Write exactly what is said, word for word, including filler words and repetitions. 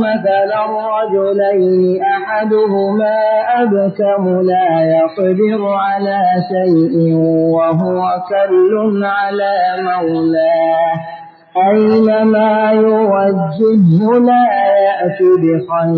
مثلا الرجلين أحدهما أبكم لا يقدر على شيء وهو كل على مولاه أينما يوجهه لا يأت بخير